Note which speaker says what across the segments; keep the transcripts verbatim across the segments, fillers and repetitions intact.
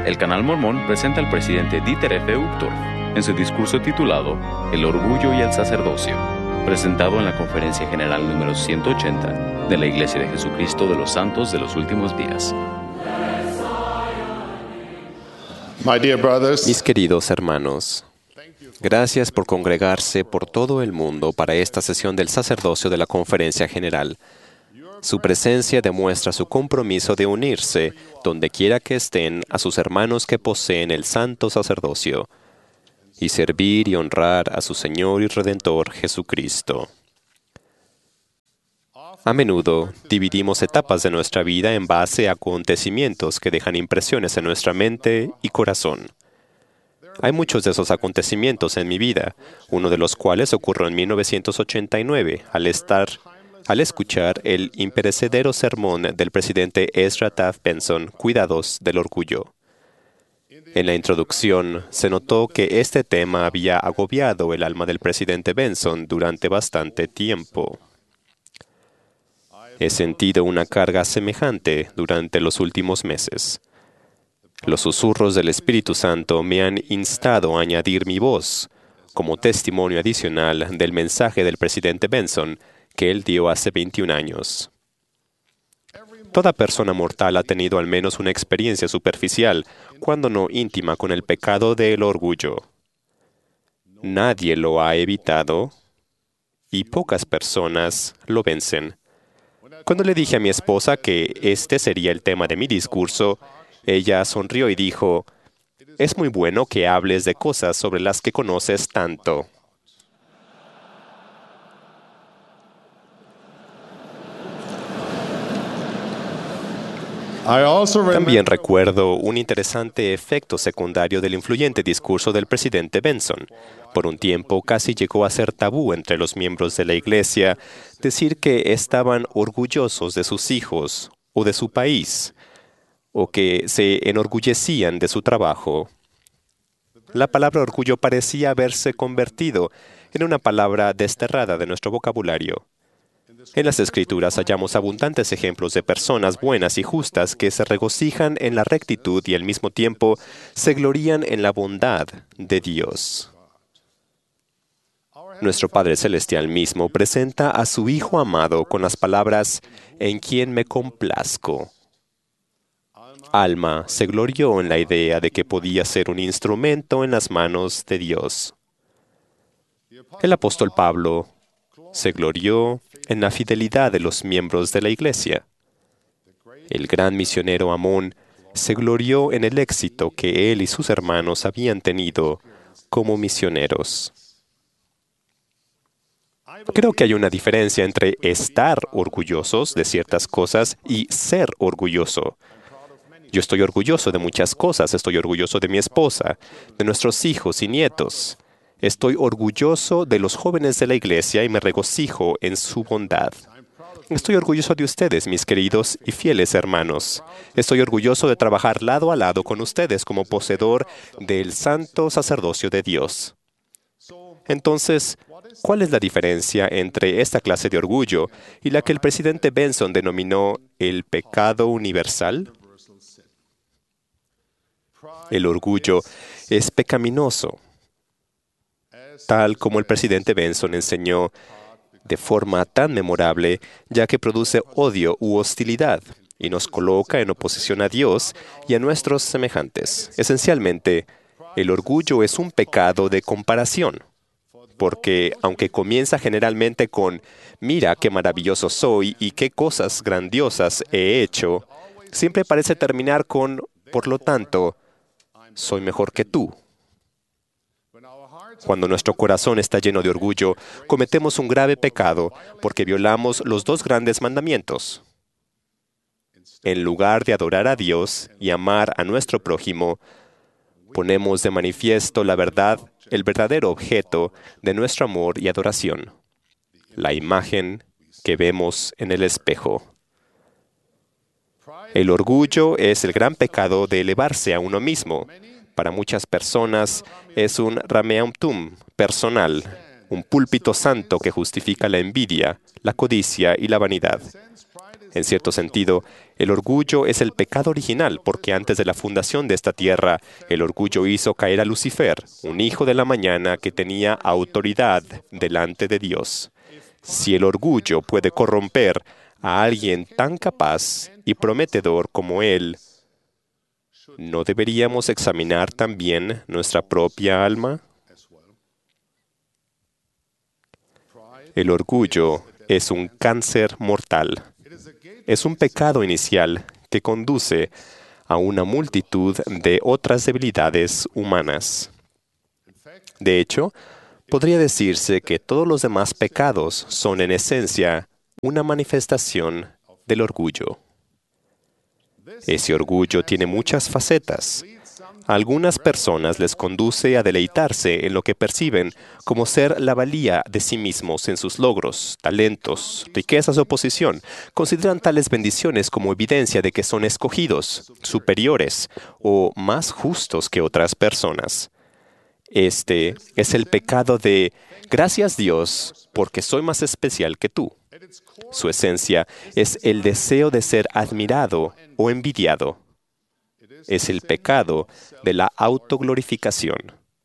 Speaker 1: El Canal Mormón presenta al presidente Dieter F. Uchtdorf en su discurso titulado El orgullo y el sacerdocio, presentado en la Conferencia General número ciento ochenta de la Iglesia de Jesucristo de los Santos de los Últimos Días.
Speaker 2: My dear brothers,
Speaker 3: Mis queridos hermanos, gracias por congregarse por todo el mundo para esta sesión del sacerdocio de la Conferencia General. Su presencia demuestra su compromiso de unirse, donde quiera que estén, a sus hermanos que poseen el santo sacerdocio, y servir y honrar a su Señor y Redentor Jesucristo. A menudo dividimos etapas de nuestra vida en base a acontecimientos que dejan impresiones en nuestra mente y corazón. Hay muchos de esos acontecimientos en mi vida, uno de los cuales ocurrió en mil novecientos ochenta y nueve, al estar, al escuchar el imperecedero sermón del presidente Ezra Taft Benson, Cuidados del Orgullo. En la introducción se notó que este tema había agobiado el alma del presidente Benson durante bastante tiempo. He sentido una carga semejante durante los últimos meses. Los susurros del Espíritu Santo me han instado a añadir mi voz como testimonio adicional del mensaje del presidente Benson que él dio hace veintiún años. Toda persona mortal ha tenido al menos una experiencia superficial, cuando no íntima, con el pecado del orgullo. Nadie lo ha evitado y pocas personas lo vencen. Cuando le dije a mi esposa que este sería el tema de mi discurso, ella sonrió y dijo, «Es muy bueno que hables de cosas sobre las que conoces tanto». También recuerdo un interesante efecto secundario del influyente discurso del presidente Benson. Por un tiempo casi llegó a ser tabú entre los miembros de la Iglesia decir que estaban orgullosos de sus hijos o de su país, o que se enorgullecían de su trabajo. La palabra orgullo parecía haberse convertido en una palabra desterrada de nuestro vocabulario. En las Escrituras hallamos abundantes ejemplos de personas buenas y justas que se regocijan en la rectitud y al mismo tiempo se glorían en la bondad de Dios. Nuestro Padre Celestial mismo presenta a su Hijo amado con las palabras, «En quien me complazco». Alma se glorió en la idea de que podía ser un instrumento en las manos de Dios. El apóstol Pablo se glorió en la fidelidad de los miembros de la Iglesia. El gran misionero Amón se glorió en el éxito que él y sus hermanos habían tenido como misioneros. Creo que hay una diferencia entre estar orgullosos de ciertas cosas y ser orgulloso. Yo estoy orgulloso de muchas cosas. Estoy orgulloso de mi esposa, de nuestros hijos y nietos. Estoy orgulloso de los jóvenes de la Iglesia y me regocijo en su bondad. Estoy orgulloso de ustedes, mis queridos y fieles hermanos. Estoy orgulloso de trabajar lado a lado con ustedes como poseedor del santo sacerdocio de Dios. Entonces, ¿cuál es la diferencia entre esta clase de orgullo y la que el presidente Benson denominó el pecado universal? El orgullo es pecaminoso, tal como el presidente Benson enseñó de forma tan memorable, ya que produce odio u hostilidad y nos coloca en oposición a Dios y a nuestros semejantes. Esencialmente, el orgullo es un pecado de comparación, porque aunque comienza generalmente con «mira qué maravilloso soy y qué cosas grandiosas he hecho», siempre parece terminar con «por lo tanto, soy mejor que tú». Cuando nuestro corazón está lleno de orgullo, cometemos un grave pecado porque violamos los dos grandes mandamientos. En lugar de adorar a Dios y amar a nuestro prójimo, ponemos de manifiesto la verdad, el verdadero objeto de nuestro amor y adoración, la imagen que vemos en el espejo. El orgullo es el gran pecado de elevarse a uno mismo. Para muchas personas es un rameum tum personal, un púlpito santo que justifica la envidia, la codicia y la vanidad. En cierto sentido, el orgullo es el pecado original, porque antes de la fundación de esta tierra, el orgullo hizo caer a Lucifer, un hijo de la mañana que tenía autoridad delante de Dios. Si el orgullo puede corromper a alguien tan capaz y prometedor como él, ¿no deberíamos examinar también nuestra propia alma? El orgullo es un cáncer mortal. Es un pecado inicial que conduce a una multitud de otras debilidades humanas. De hecho, podría decirse que todos los demás pecados son en esencia una manifestación del orgullo. Ese orgullo tiene muchas facetas. A algunas personas les conduce a deleitarse en lo que perciben como ser la valía de sí mismos en sus logros, talentos, riquezas o posición. Consideran tales bendiciones como evidencia de que son escogidos, superiores o más justos que otras personas. Este es el pecado de «Gracias Dios, porque soy más especial que tú». Su esencia es el deseo de ser admirado o envidiado. Es el pecado de la autoglorificación.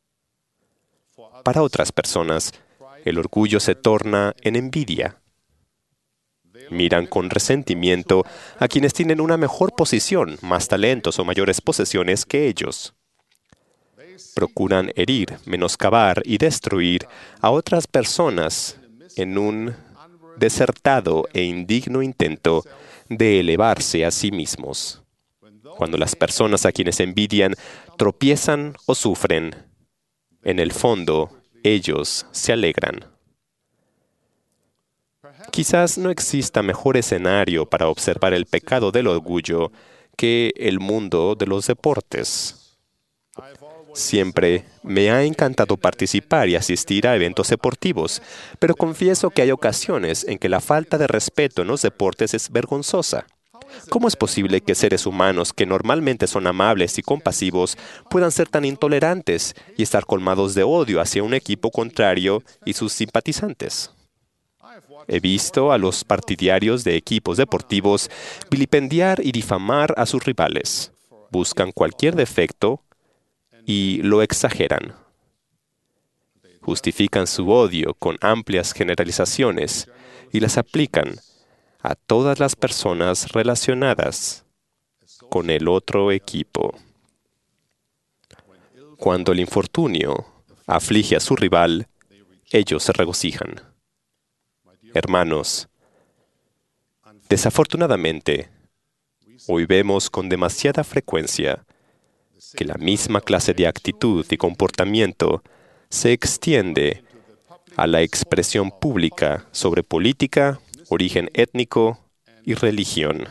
Speaker 3: Para otras personas, el orgullo se torna en envidia. Miran con resentimiento a quienes tienen una mejor posición, más talentos o mayores posesiones que ellos. Procuran herir, menoscabar y destruir a otras personas en un desertado e indigno intento de elevarse a sí mismos. Cuando las personas a quienes envidian tropiezan o sufren, en el fondo, ellos se alegran. Quizás no exista mejor escenario para observar el pecado del orgullo que el mundo de los deportes. Siempre me ha encantado participar y asistir a eventos deportivos, pero confieso que hay ocasiones en que la falta de respeto en los deportes es vergonzosa. ¿Cómo es posible que seres humanos que normalmente son amables y compasivos puedan ser tan intolerantes y estar colmados de odio hacia un equipo contrario y sus simpatizantes? He visto a los partidarios de equipos deportivos vilipendiar y difamar a sus rivales. Buscan cualquier defecto y lo exageran. Justifican su odio con amplias generalizaciones y las aplican a todas las personas relacionadas con el otro equipo. Cuando el infortunio aflige a su rival, ellos se regocijan. Hermanos, desafortunadamente, hoy vemos con demasiada frecuencia que la misma clase de actitud y comportamiento se extiende a la expresión pública sobre política, origen étnico y religión.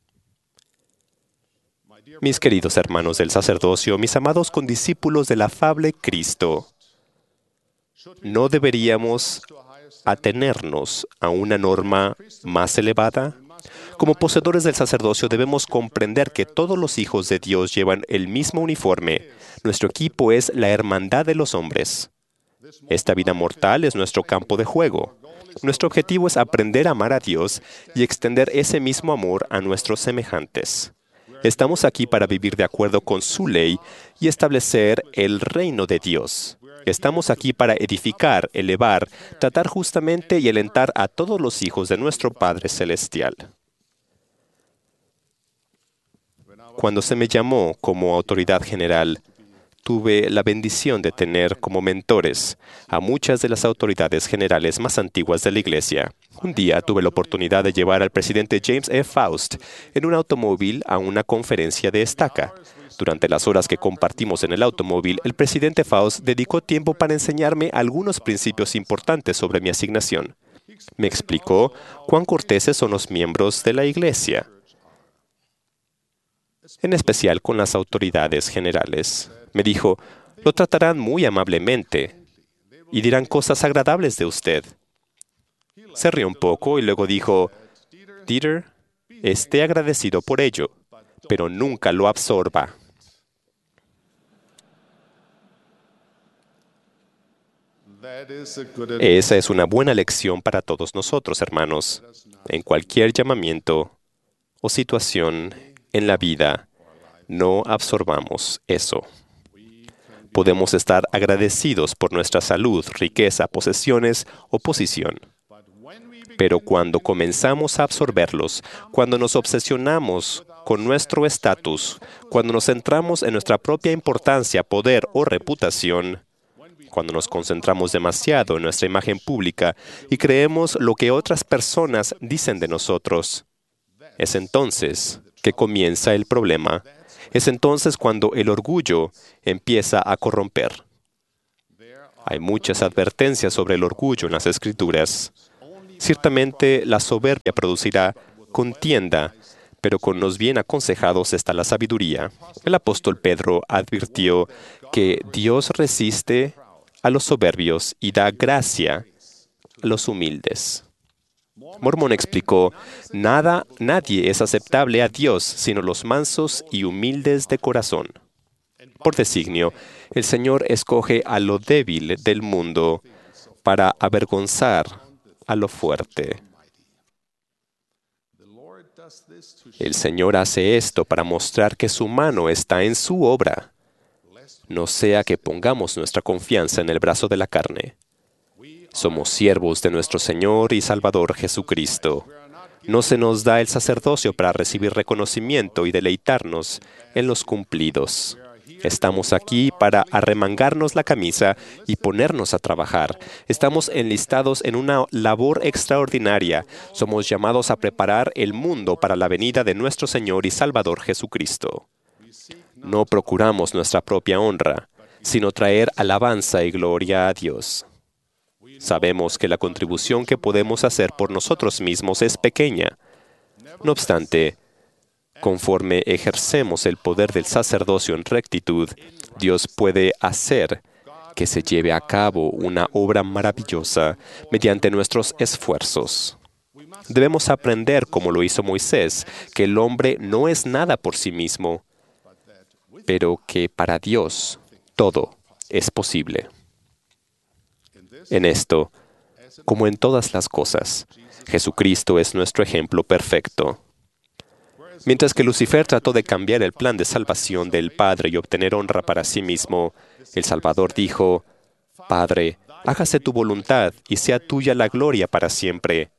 Speaker 3: Mis queridos hermanos del sacerdocio, mis amados condiscípulos del afable Cristo, ¿no deberíamos atenernos a una norma más elevada? Como poseedores del sacerdocio debemos comprender que todos los hijos de Dios llevan el mismo uniforme. Nuestro equipo es la hermandad de los hombres. Esta vida mortal es nuestro campo de juego. Nuestro objetivo es aprender a amar a Dios y extender ese mismo amor a nuestros semejantes. Estamos aquí para vivir de acuerdo con su ley y establecer el reino de Dios. Estamos aquí para edificar, elevar, tratar justamente y alentar a todos los hijos de nuestro Padre Celestial. Cuando se me llamó como autoridad general, tuve la bendición de tener como mentores a muchas de las autoridades generales más antiguas de la Iglesia. Un día tuve la oportunidad de llevar al presidente James E. Faust en un automóvil a una conferencia de estaca. Durante las horas que compartimos en el automóvil, el presidente Faust dedicó tiempo para enseñarme algunos principios importantes sobre mi asignación. Me explicó cuán corteses son los miembros de la Iglesia, en especial con las autoridades generales. Me dijo, lo tratarán muy amablemente y dirán cosas agradables de usted. Se rió un poco y luego dijo, Dieter, esté agradecido por ello, pero nunca lo absorba. Esa es una buena lección para todos nosotros, hermanos. En cualquier llamamiento, o situación en la vida, no absorbamos eso. Podemos estar agradecidos por nuestra salud, riqueza, posesiones o posición. Pero cuando comenzamos a absorberlos, cuando nos obsesionamos con nuestro estatus, cuando nos centramos en nuestra propia importancia, poder o reputación, cuando nos concentramos demasiado en nuestra imagen pública y creemos lo que otras personas dicen de nosotros, es entonces que comienza el problema. Es entonces cuando el orgullo empieza a corromper. Hay muchas advertencias sobre el orgullo en las Escrituras. Ciertamente la soberbia producirá contienda, pero con los bien aconsejados está la sabiduría. El apóstol Pedro advirtió que Dios resiste a los soberbios y da gracia a los humildes. Mormón explicó, Nada, nadie es aceptable a Dios sino los mansos y humildes de corazón. Por designio, el Señor escoge a lo débil del mundo para avergonzar a lo fuerte. El Señor hace esto para mostrar que su mano está en su obra. No sea que pongamos nuestra confianza en el brazo de la carne. Somos siervos de nuestro Señor y Salvador Jesucristo. No se nos da el sacerdocio para recibir reconocimiento y deleitarnos en los cumplidos. Estamos aquí para arremangarnos la camisa y ponernos a trabajar. Estamos enlistados en una labor extraordinaria. Somos llamados a preparar el mundo para la venida de nuestro Señor y Salvador Jesucristo. No procuramos nuestra propia honra, sino traer alabanza y gloria a Dios. Sabemos que la contribución que podemos hacer por nosotros mismos es pequeña. No obstante, conforme ejercemos el poder del sacerdocio en rectitud, Dios puede hacer que se lleve a cabo una obra maravillosa mediante nuestros esfuerzos. Debemos aprender, como lo hizo Moisés, que el hombre no es nada por sí mismo, pero que para Dios todo es posible. En esto, como en todas las cosas, Jesucristo es nuestro ejemplo perfecto. Mientras que Lucifer trató de cambiar el plan de salvación del Padre y obtener honra para sí mismo, el Salvador dijo, Padre, hágase tu voluntad y sea tuya la gloria para siempre.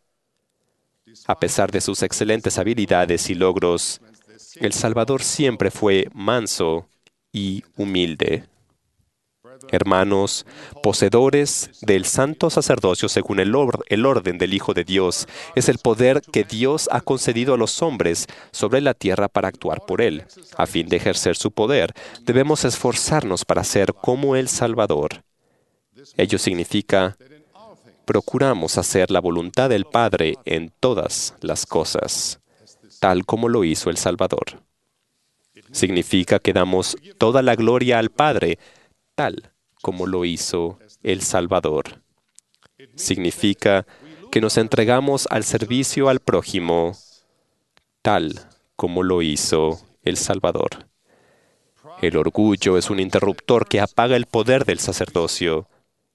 Speaker 3: A pesar de sus excelentes habilidades y logros, el Salvador siempre fue manso y humilde. Hermanos, poseedores del santo sacerdocio según el, or- el orden del Hijo de Dios, es el poder que Dios ha concedido a los hombres sobre la tierra para actuar por Él. A fin de ejercer su poder, debemos esforzarnos para ser como el Salvador. Ello significa, procuramos hacer la voluntad del Padre en todas las cosas, tal como lo hizo el Salvador. Significa que damos toda la gloria al Padre, tal como lo hizo el Salvador. Significa que nos entregamos al servicio al prójimo, tal como lo hizo el Salvador. El orgullo es un interruptor que apaga el poder del sacerdocio,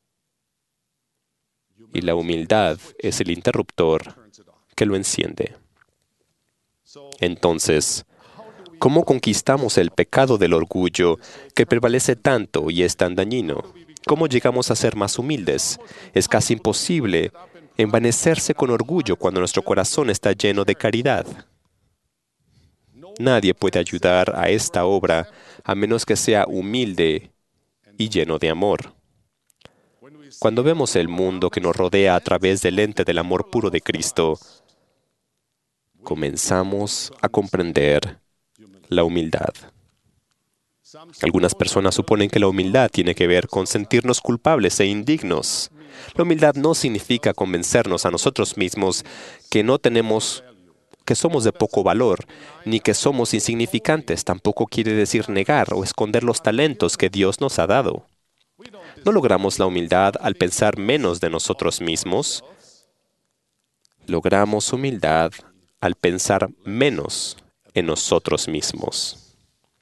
Speaker 3: y la humildad es el interruptor que lo enciende. Entonces, ¿cómo conquistamos el pecado del orgullo que prevalece tanto y es tan dañino? ¿Cómo llegamos a ser más humildes? Es casi imposible envanecerse con orgullo cuando nuestro corazón está lleno de caridad. Nadie puede ayudar a esta obra a menos que sea humilde y lleno de amor. Cuando vemos el mundo que nos rodea a través del lente del amor puro de Cristo, comenzamos a comprender la humildad. Algunas personas suponen que la humildad tiene que ver con sentirnos culpables e indignos. La humildad no significa convencernos a nosotros mismos que no tenemos, que somos de poco valor, ni que somos insignificantes. Tampoco quiere decir negar o esconder los talentos que Dios nos ha dado. No logramos la humildad al pensar menos de nosotros mismos. Logramos humildad al pensar menos en nosotros mismos.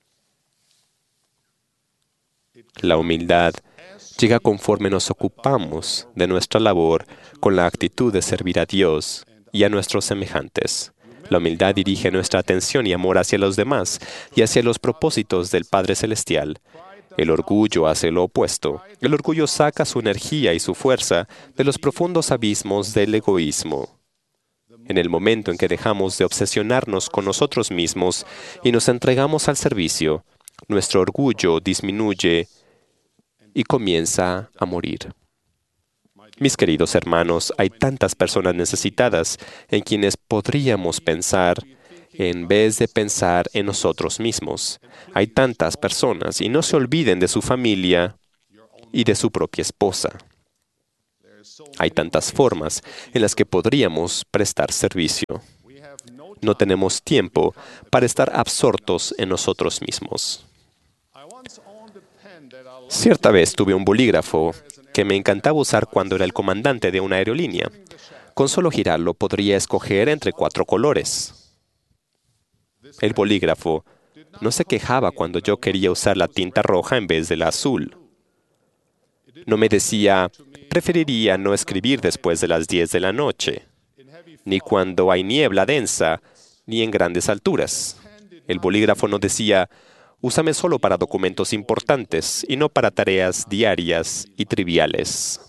Speaker 3: La humildad llega conforme nos ocupamos de nuestra labor con la actitud de servir a Dios y a nuestros semejantes. La humildad dirige nuestra atención y amor hacia los demás y hacia los propósitos del Padre Celestial. El orgullo hace lo opuesto. El orgullo saca su energía y su fuerza de los profundos abismos del egoísmo. En el momento en que dejamos de obsesionarnos con nosotros mismos y nos entregamos al servicio, nuestro orgullo disminuye y comienza a morir. Mis queridos hermanos, hay tantas personas necesitadas en quienes podríamos pensar en vez de pensar en nosotros mismos. Hay tantas personas, y no se olviden de su familia y de su propia esposa. Hay tantas formas en las que podríamos prestar servicio. No tenemos tiempo para estar absortos en nosotros mismos. Cierta vez tuve un bolígrafo que me encantaba usar cuando era el comandante de una aerolínea. Con solo girarlo podría escoger entre cuatro colores. El bolígrafo no se quejaba cuando yo quería usar la tinta roja en vez de la azul. No me decía, preferiría no escribir después de las diez de la noche, ni cuando hay niebla densa, ni en grandes alturas. El bolígrafo no decía, úsame solo para documentos importantes y no para tareas diarias y triviales.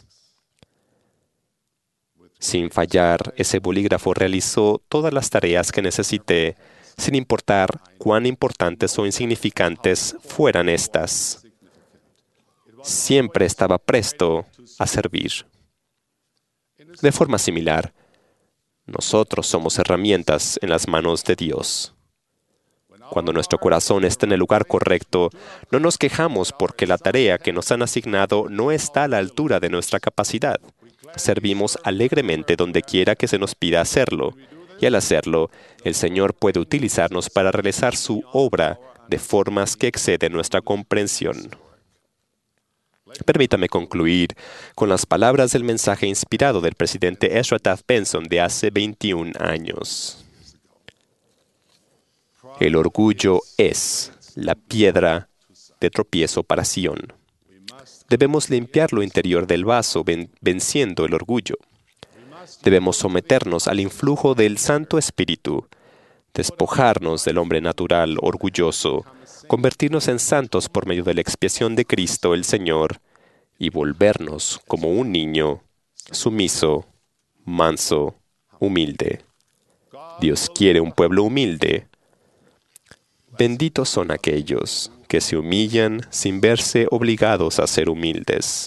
Speaker 3: Sin fallar, ese bolígrafo realizó todas las tareas que necesité, sin importar cuán importantes o insignificantes fueran estas. Siempre estaba presto a servir. De forma similar, nosotros somos herramientas en las manos de Dios. Cuando nuestro corazón está en el lugar correcto, no nos quejamos porque la tarea que nos han asignado no está a la altura de nuestra capacidad. Servimos alegremente donde quiera que se nos pida hacerlo, y al hacerlo, el Señor puede utilizarnos para realizar su obra de formas que exceden nuestra comprensión. Permítame concluir con las palabras del mensaje inspirado del presidente Ezra Taft Benson de hace veintiún años. El orgullo es la piedra de tropiezo para Sión. Debemos limpiar lo interior del vaso ven- venciendo el orgullo. Debemos someternos al influjo del Santo Espíritu, despojarnos del hombre natural orgulloso, convertirnos en santos por medio de la expiación de Cristo el Señor y volvernos como un niño sumiso, manso, humilde. Dios quiere un pueblo humilde. Benditos son aquellos que se humillan sin verse obligados a ser humildes.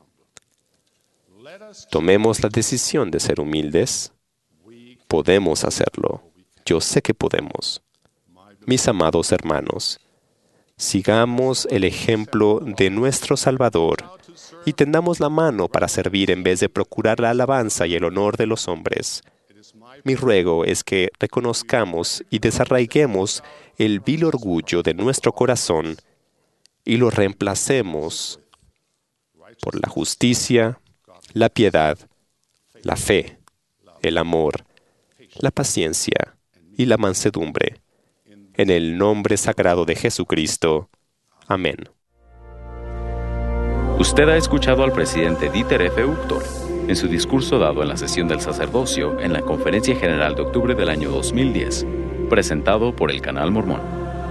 Speaker 3: Tomemos la decisión de ser humildes. Podemos hacerlo. Yo sé que podemos. Mis amados hermanos, sigamos el ejemplo de nuestro Salvador y tendamos la mano para servir en vez de procurar la alabanza y el honor de los hombres. Mi ruego es que reconozcamos y desarraiguemos el vil orgullo de nuestro corazón y lo reemplacemos por la justicia, la piedad, la fe, el amor, la paciencia y la mansedumbre. En el nombre sagrado de Jesucristo. Amén.
Speaker 1: Usted ha escuchado al presidente Dieter F. Uchtdorf en su discurso dado en la sesión del sacerdocio en la Conferencia General de octubre del año dos mil diez, presentado por el Canal Mormón.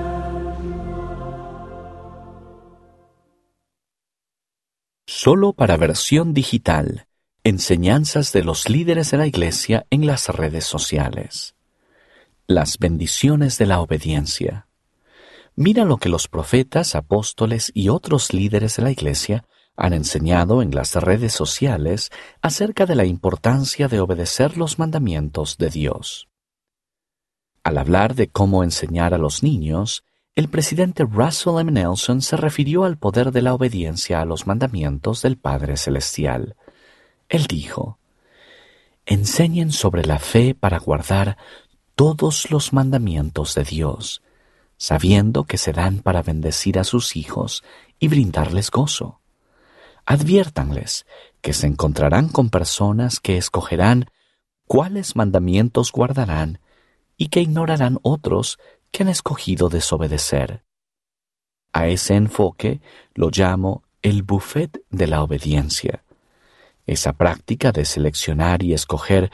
Speaker 4: Solo para versión digital. Enseñanzas de los líderes de la Iglesia en las redes sociales. Las bendiciones de la obediencia. Mira lo que los profetas, apóstoles y otros líderes de la Iglesia han enseñado en las redes sociales acerca de la importancia de obedecer los mandamientos de Dios. Al hablar de cómo enseñar a los niños, el presidente Russell M. Nelson se refirió al poder de la obediencia a los mandamientos del Padre Celestial. Él dijo, «Enseñen sobre la fe para guardar todos los mandamientos de Dios, sabiendo que se dan para bendecir a sus hijos y brindarles gozo. Adviértanles que se encontrarán con personas que escogerán cuáles mandamientos guardarán y que ignorarán otros que han escogido desobedecer. A ese enfoque lo llamo el buffet de la obediencia. Esa práctica de seleccionar y escoger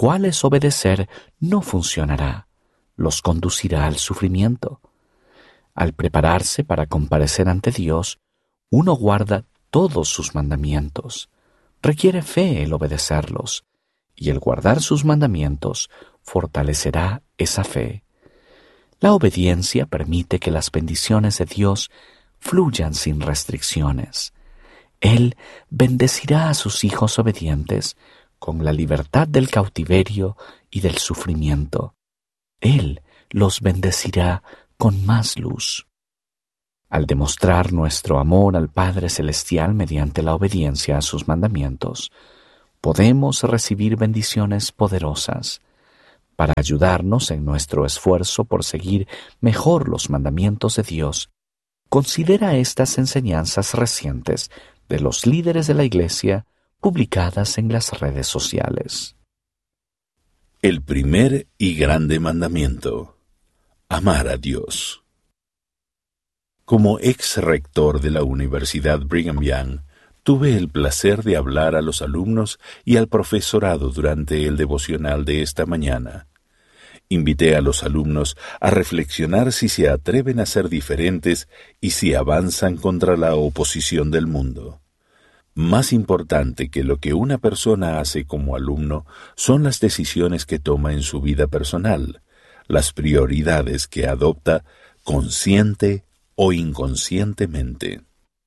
Speaker 4: cuales obedecer no funcionará, los conducirá al sufrimiento. Al prepararse para comparecer ante Dios, uno guarda todos sus mandamientos. Requiere fe el obedecerlos, y el guardar sus mandamientos fortalecerá esa fe. La obediencia permite que las bendiciones de Dios fluyan sin restricciones. Él bendecirá a sus hijos obedientes con la libertad del cautiverio y del sufrimiento. Él los bendecirá con más luz. Al demostrar nuestro amor al Padre Celestial mediante la obediencia a sus mandamientos, podemos recibir bendiciones poderosas. Para ayudarnos en nuestro esfuerzo por seguir mejor los mandamientos de Dios, considera estas enseñanzas recientes de los líderes de la Iglesia publicadas en las redes sociales.
Speaker 5: El primer y grande mandamiento: amar a Dios. Como ex rector de la Universidad Brigham Young, tuve el placer de hablar a los alumnos y al profesorado durante el devocional de esta mañana. Invité a los alumnos a reflexionar si se atreven a ser diferentes y si avanzan contra la oposición del mundo. Más importante que lo que una persona hace como alumno son las decisiones que toma en su vida personal, las prioridades que adopta consciente o inconscientemente.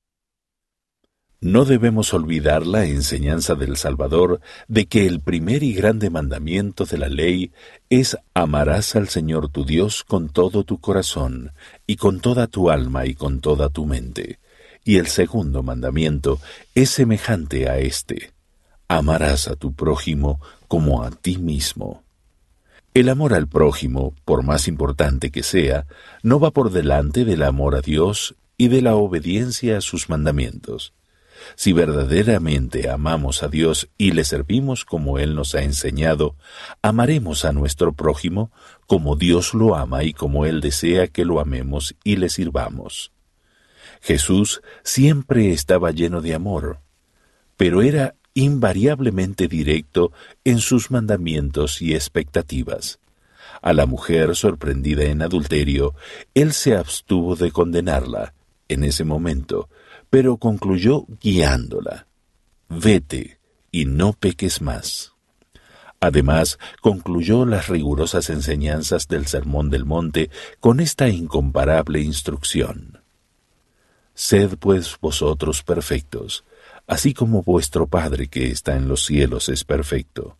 Speaker 5: No debemos olvidar la enseñanza del Salvador de que el primer y grande mandamiento de la ley es: amarás al Señor tu Dios con todo tu corazón, y con toda tu alma y con toda tu mente. Y el segundo mandamiento es semejante a este: amarás a tu prójimo como a ti mismo. El amor al prójimo, por más importante que sea, no va por delante del amor a Dios y de la obediencia a sus mandamientos. Si verdaderamente amamos a Dios y le servimos como Él nos ha enseñado, amaremos a nuestro prójimo como Dios lo ama y como Él desea que lo amemos y le sirvamos. Jesús siempre estaba lleno de amor, pero era invariablemente directo en sus mandamientos y expectativas. A la mujer sorprendida en adulterio, Él se abstuvo de condenarla en ese momento, pero concluyó guiándola: vete y no peques más. Además, concluyó las rigurosas enseñanzas del Sermón del Monte con esta incomparable instrucción: sed pues vosotros perfectos, así como vuestro Padre que está en los cielos es perfecto.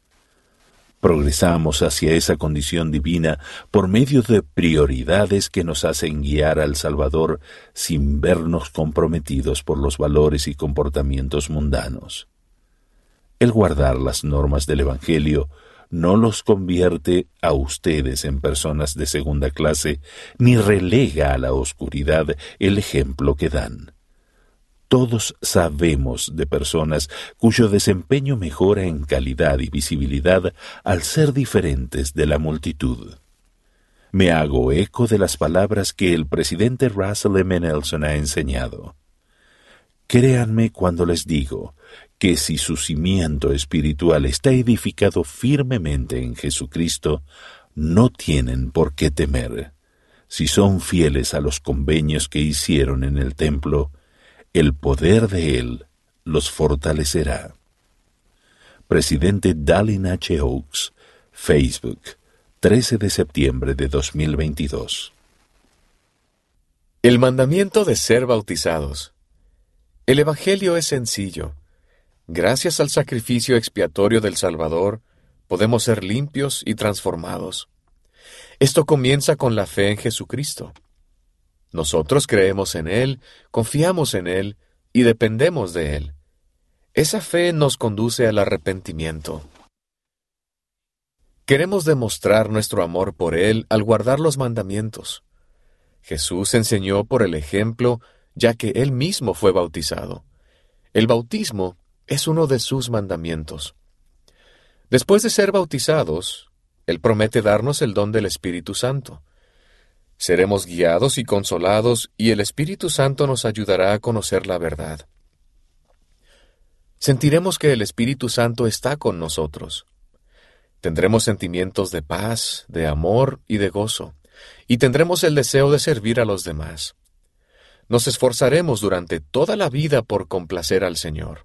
Speaker 5: Progresamos hacia esa condición divina por medio de prioridades que nos hacen guiar al Salvador sin vernos comprometidos por los valores y comportamientos mundanos. El guardar las normas del Evangelio no los convierte a ustedes en personas de segunda clase, ni relega a la oscuridad el ejemplo que dan. Todos sabemos de personas cuyo desempeño mejora en calidad y visibilidad al ser diferentes de la multitud. Me hago eco de las palabras que el presidente Russell M. Nelson ha enseñado. Créanme cuando les digo que si su cimiento espiritual está edificado firmemente en Jesucristo, no tienen por qué temer. Si son fieles a los convenios que hicieron en el templo, el poder de Él los fortalecerá. Presidente Dallin H. Oaks, Facebook, trece de septiembre de dos mil veintidós.
Speaker 6: El mandamiento de ser bautizados. El Evangelio es sencillo. Gracias al sacrificio expiatorio del Salvador, podemos ser limpios y transformados. Esto comienza con la fe en Jesucristo. Nosotros creemos en Él, confiamos en Él y dependemos de Él. Esa fe nos conduce al arrepentimiento. Queremos demostrar nuestro amor por Él al guardar los mandamientos. Jesús enseñó por el ejemplo, ya que Él mismo fue bautizado. El bautismo es uno de sus mandamientos. Después de ser bautizados, Él promete darnos el don del Espíritu Santo. Seremos guiados y consolados, y el Espíritu Santo nos ayudará a conocer la verdad. Sentiremos que el Espíritu Santo está con nosotros. Tendremos sentimientos de paz, de amor y de gozo, y tendremos el deseo de servir a los demás. Nos esforzaremos durante toda la vida por complacer al Señor.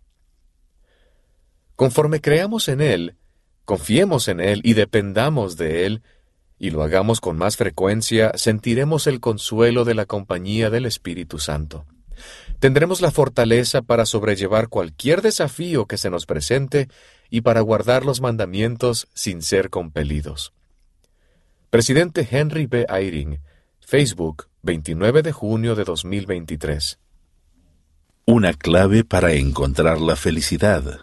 Speaker 6: Conforme creamos en Él, confiemos en Él y dependamos de Él, y lo hagamos con más frecuencia, sentiremos el consuelo de la compañía del Espíritu Santo. Tendremos la fortaleza para sobrellevar cualquier desafío que se nos presente y para guardar los mandamientos sin ser compelidos. Presidente Henry B. Eyring, Facebook, veintinueve de junio de dos mil veintitrés.
Speaker 5: Una clave para encontrar la felicidad.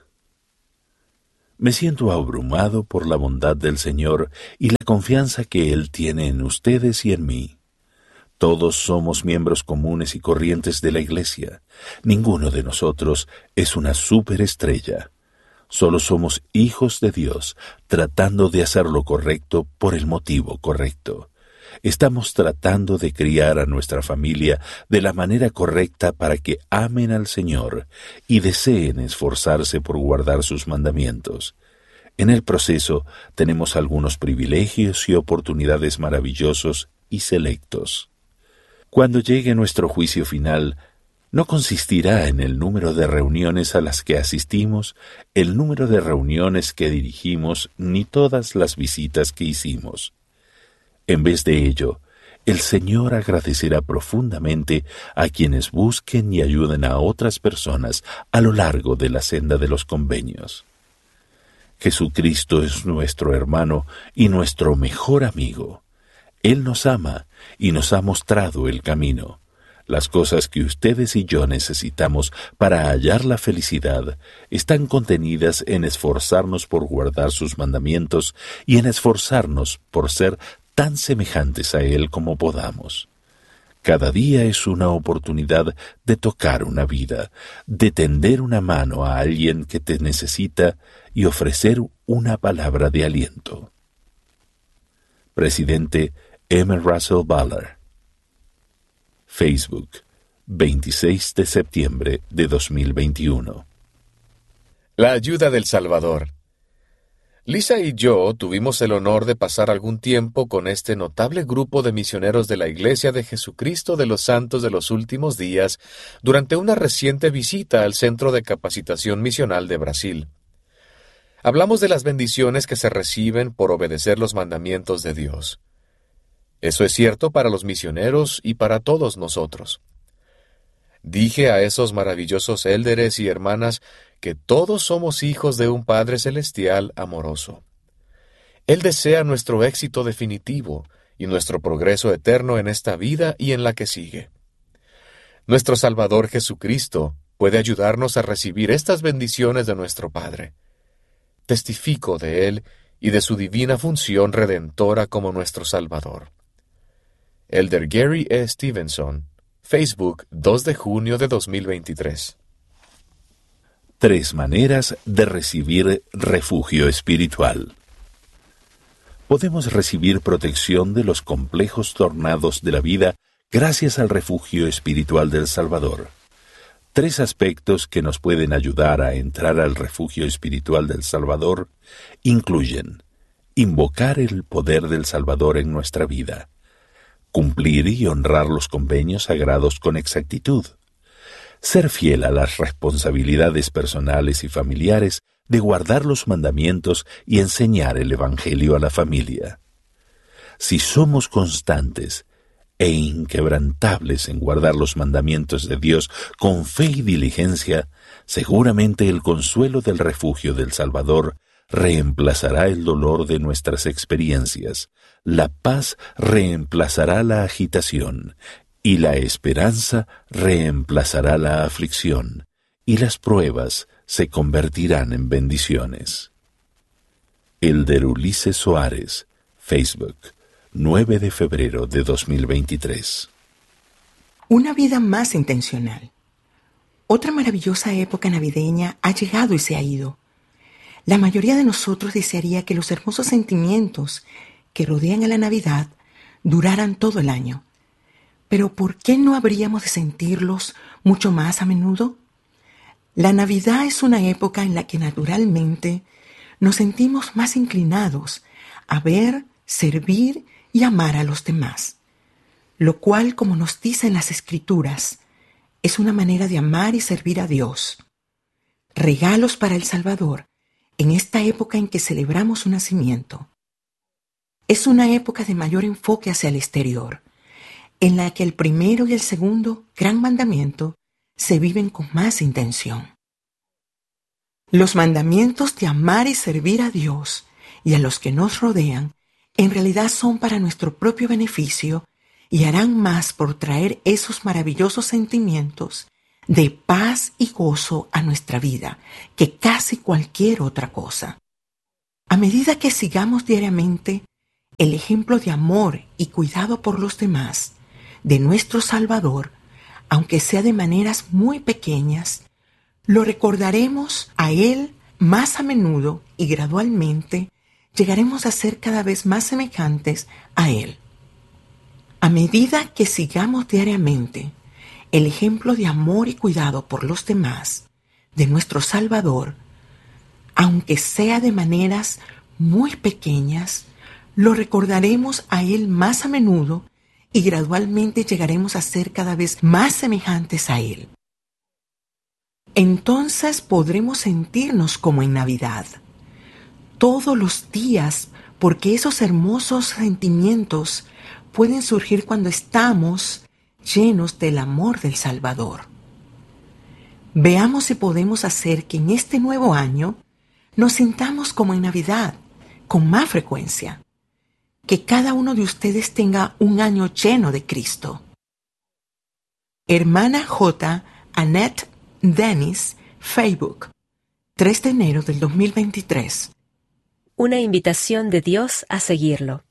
Speaker 5: Me siento abrumado por la bondad del Señor y la confianza que Él tiene en ustedes y en mí. Todos somos miembros comunes y corrientes de la Iglesia. Ninguno de nosotros es una superestrella. Solo somos hijos de Dios, tratando de hacer lo correcto por el motivo correcto. Estamos tratando de criar a nuestra familia de la manera correcta para que amen al Señor y deseen esforzarse por guardar sus mandamientos. En el proceso tenemos algunos privilegios y oportunidades maravillosos y selectos. Cuando llegue nuestro juicio final, no consistirá en el número de reuniones a las que asistimos, el número de reuniones que dirigimos, ni todas las visitas que hicimos. En vez de ello, el Señor agradecerá profundamente a quienes busquen y ayuden a otras personas a lo largo de la senda de los convenios. Jesucristo es nuestro hermano y nuestro mejor amigo. Él nos ama y nos ha mostrado el camino. Las cosas que ustedes y yo necesitamos para hallar la felicidad están contenidas en esforzarnos por guardar sus mandamientos y en esforzarnos por ser tan semejantes a Él como podamos. Cada día es una oportunidad de tocar una vida, de tender una mano a alguien que te necesita y ofrecer una palabra de aliento. Presidente M. Russell Ballard. Facebook, veintiséis de septiembre de dos mil veintiuno.
Speaker 6: La ayuda del Salvador. Lisa y yo tuvimos el honor de pasar algún tiempo con este notable grupo de misioneros de la Iglesia de Jesucristo de los Santos de los Últimos Días durante una reciente visita al Centro de Capacitación Misional de Brasil. Hablamos de las bendiciones que se reciben por obedecer los mandamientos de Dios. Eso es cierto para los misioneros y para todos nosotros. Dije a esos maravillosos élderes y hermanas que todos somos hijos de un Padre Celestial amoroso. Él desea nuestro éxito definitivo y nuestro progreso eterno en esta vida y en la que sigue. Nuestro Salvador Jesucristo puede ayudarnos a recibir estas bendiciones de nuestro Padre. Testifico de Él y de su divina función redentora como nuestro Salvador. Elder Gary E. Stevenson, Facebook, dos de junio de dos mil veintitrés.
Speaker 5: Tres maneras de recibir refugio espiritual. Podemos recibir protección de los complejos tornados de la vida gracias al refugio espiritual del Salvador. Tres aspectos que nos pueden ayudar a entrar al refugio espiritual del Salvador incluyen invocar el poder del Salvador en nuestra vida, cumplir y honrar los convenios sagrados con exactitud, ser fiel a las responsabilidades personales y familiares de guardar los mandamientos y enseñar el Evangelio a la familia. Si somos constantes e inquebrantables en guardar los mandamientos de Dios con fe y diligencia, seguramente el consuelo del refugio del Salvador reemplazará el dolor de nuestras experiencias, la paz reemplazará la agitación, y la esperanza reemplazará la aflicción, y las pruebas se convertirán en bendiciones. Elder Ulises Soares, Facebook, nueve de febrero de dos mil veintitrés.
Speaker 7: Una vida más intencional. Otra maravillosa época navideña ha llegado y se ha ido. La mayoría de nosotros desearía que los hermosos sentimientos que rodean a la Navidad duraran todo el año. Pero ¿por qué no habríamos de sentirlos mucho más a menudo? La Navidad es una época en la que naturalmente nos sentimos más inclinados a ver, servir y amar a los demás, lo cual, como nos dicen las Escrituras, es una manera de amar y servir a Dios. Regalos para el Salvador en esta época en que celebramos su nacimiento. Es una época de mayor enfoque hacia el exterior, en la que el primero y el segundo gran mandamiento se viven con más intención. Los mandamientos de amar y servir a Dios y a los que nos rodean en realidad son para nuestro propio beneficio y harán más por traer esos maravillosos sentimientos de paz y gozo a nuestra vida que casi cualquier otra cosa. A medida que sigamos diariamente el ejemplo de amor y cuidado por los demás de nuestro Salvador, aunque sea de maneras muy pequeñas, lo recordaremos a Él más a menudo y gradualmente llegaremos a ser cada vez más semejantes a Él. A medida que sigamos diariamente el ejemplo de amor y cuidado por los demás de nuestro Salvador, aunque sea de maneras muy pequeñas, lo recordaremos a Él más a menudo y gradualmente llegaremos a ser cada vez más semejantes a Él. Entonces podremos sentirnos como en Navidad, todos los días, porque esos hermosos sentimientos pueden surgir cuando estamos llenos del amor del Salvador. Veamos si podemos hacer que en este nuevo año nos sintamos como en Navidad, con más frecuencia. Que cada uno de ustedes tenga un año lleno de Cristo. Hermana J. Annette Dennis, Facebook, tres de enero del dos mil veintitrés.
Speaker 8: Una invitación de Dios a seguirlo.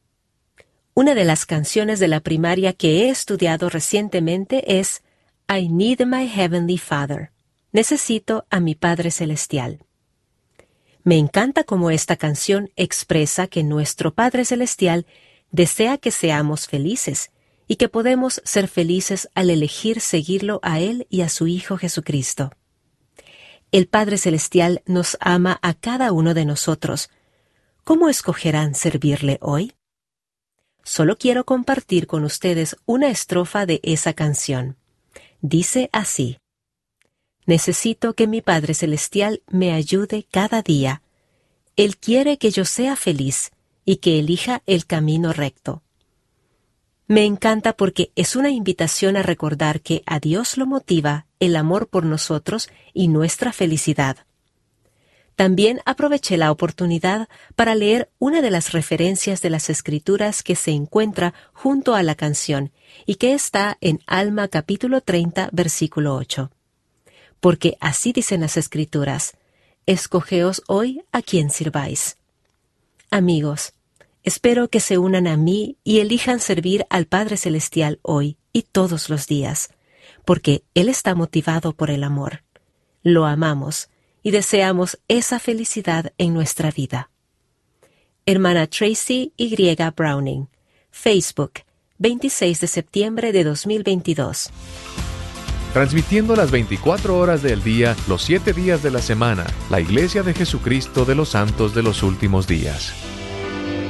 Speaker 8: Una de las canciones de la primaria que he estudiado recientemente es I Need My Heavenly Father. Necesito a mi Padre Celestial. Me encanta cómo esta canción expresa que nuestro Padre Celestial desea que seamos felices y que podemos ser felices al elegir seguirlo a Él y a su Hijo Jesucristo. El Padre Celestial nos ama a cada uno de nosotros. ¿Cómo escogerán servirle hoy? Solo quiero compartir con ustedes una estrofa de esa canción. Dice así: necesito que mi Padre Celestial me ayude cada día. Él quiere que yo sea feliz y que elija el camino recto. Me encanta porque es una invitación a recordar que a Dios lo motiva el amor por nosotros y nuestra felicidad. También aproveché la oportunidad para leer una de las referencias de las Escrituras que se encuentra junto a la canción y que está en Alma capítulo treinta, versículo ocho. Porque así dicen las Escrituras: escogeos hoy a quien sirváis. Amigos, espero que se unan a mí y elijan servir al Padre Celestial hoy y todos los días, porque Él está motivado por el amor. Lo amamos y deseamos esa felicidad en nuestra vida. Hermana Tracy Y. Browning, Facebook, veintiséis de septiembre de dos mil veintidós.
Speaker 6: Transmitiendo las veinticuatro horas del día, los siete días de la semana, la Iglesia de Jesucristo de los Santos de los Últimos Días.